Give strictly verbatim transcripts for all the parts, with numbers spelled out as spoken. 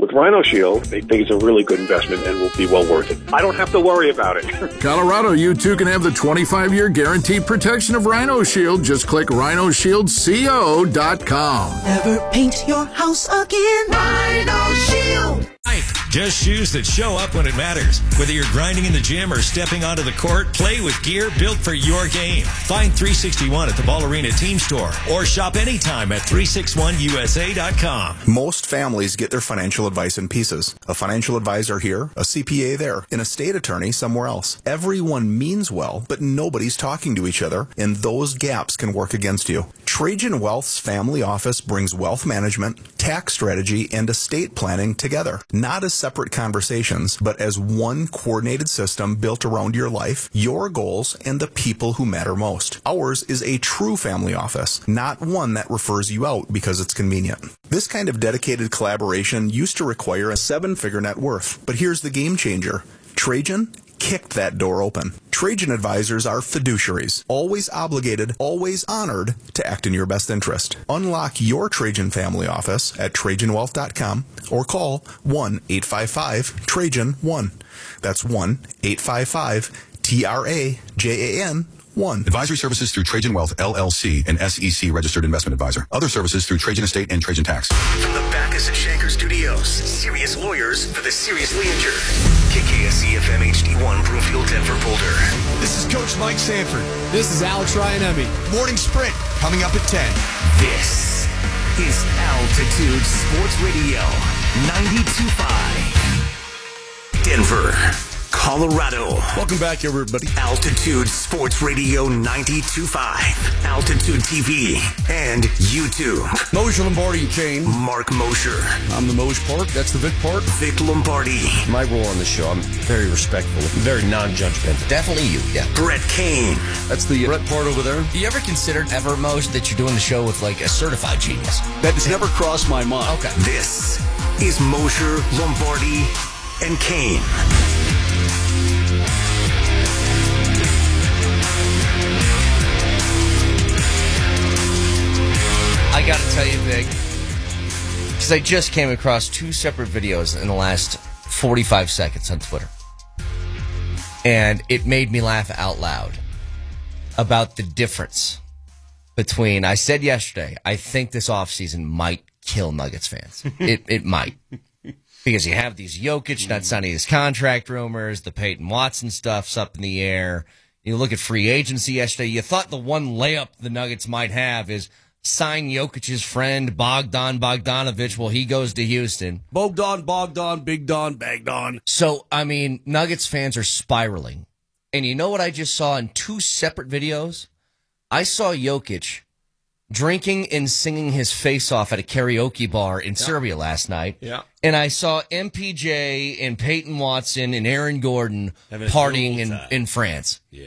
With Rhino Shield, they think it's a really good investment and will be well worth it. I don't have to worry about it. Colorado, you too can have the twenty-five year guaranteed protection of Rhino Shield. Just click rhino shield co dot com. Never paint your house again. Rhino Shield. Just shoes that show up when it matters. Whether you're grinding in the gym or stepping onto the court, play with gear built for your game. Find three sixty-one at the Ball Arena Team Store or shop anytime at three sixty-one U S A dot com. Most families get their financial advice in pieces. A financial advisor here, a C P A there, an estate attorney somewhere else. Everyone means well, but nobody's talking to each other, and those gaps can work against you. Trajan Wealth's family office brings wealth management, tax strategy, and estate planning together. Not as separate conversations, but as one coordinated system built around your life, your goals, and the people who matter most. Ours is a true family office, not one that refers you out because it's convenient. This kind of dedicated collaboration used to require a seven-figure net worth, but here's the game changer. Trajan kicked that door open. Trajan advisors are fiduciaries, always obligated, always honored to act in your best interest. Unlock your Trajan family office at trajan wealth dot com or call one eight five five Trajan one. That's one eight five five T R A J A N one. Advisory services through Trajan Wealth, L L C, an S E C registered investment advisor. Other services through Trajan Estate and Trajan Tax. From the Backus and Shanker Studios, serious lawyers for the seriously injured. K K S E F M H D one, Broomfield, Denver, Boulder. This is Coach Mike Sanford. This is Alex Ryan-Emmy. Morning Sprint coming up at ten. This is Altitude Sports Radio, ninety-two point five. Denver, Colorado. Welcome back, everybody. Altitude Sports Radio ninety-two point five. Altitude T V and YouTube. Mosher, Lombardi, and Kane. Mark Mosher. I'm the Moshe part. That's the Vic part. Vic Lombardi. My role on the show, I'm very respectful, very non-judgmental. Definitely you, yeah. Brett Kane. That's the Brett part over there. You ever considered ever, Moshe, that you're doing the show with like a certified genius? That has never crossed my mind. Okay. This is Mosher, Lombardi, and Kane. I gotta tell you, Vic, because I just came across two separate videos in the last forty-five seconds on Twitter. And it made me laugh out loud about the difference between, I said yesterday, I think this offseason might kill Nuggets fans. It it might. Because you have these Jokic not signing his contract rumors, the Peyton Watson stuff's up in the air. You look at free agency yesterday, you thought the one layup the Nuggets might have is sign Jokic's friend Bogdan Bogdanovic while he goes to Houston. Bogdan, Bogdan, Big Don, Bagdon. So, I mean, Nuggets fans are spiraling. And you know what I just saw in two separate videos? I saw Jokic drinking and singing his face off at a karaoke bar in yeah. Serbia last night. Yeah. And I saw M P J and Peyton Watson and Aaron Gordon partying in, in France. Yeah.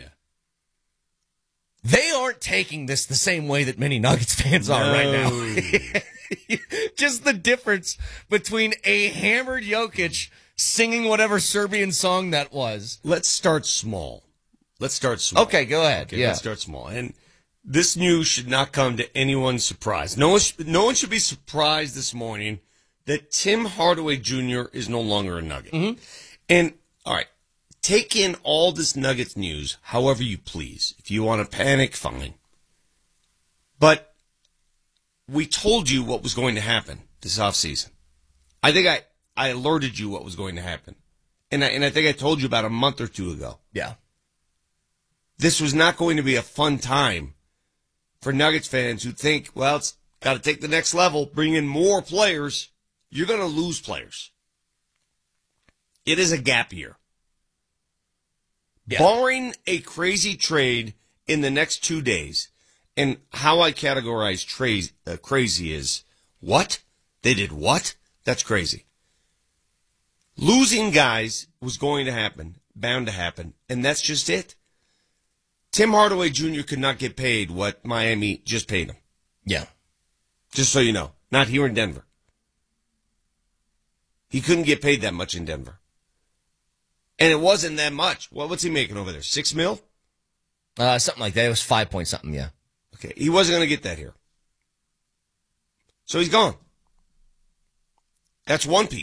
They aren't taking this the same way that many Nuggets fans are no. right now. Just the difference between a hammered Jokic singing whatever Serbian song that was. Let's start small. Let's start small. Okay, go ahead. Okay, yeah. Let's start small. And this news should not come to anyone's surprise. No one, sh- no one should be surprised this morning that Tim Hardaway Junior is no longer a Nugget. Mm-hmm. And, all right. Take in all this Nuggets news however you please. If you want to panic, fine. But we told you what was going to happen this offseason. I think I, I alerted you what was going to happen. And I, and I think I told you about a month or two ago. Yeah. This was not going to be a fun time for Nuggets fans who think, well, it's got to take the next level, bring in more players. You're going to lose players. It is a gap year. Yeah. Barring a crazy trade in the next two days, and how I categorize trade, uh, crazy is, what? They did what? That's crazy. Losing guys was going to happen, bound to happen, and that's just it. Tim Hardaway Junior could not get paid what Miami just paid him. Yeah. Just so you know. Not here in Denver. He couldn't get paid that much in Denver. And it wasn't that much. Well, what's he making over there? Six mil? Uh, something like that. It was five point something, yeah. Okay, he wasn't going to get that here. So he's gone. That's one piece.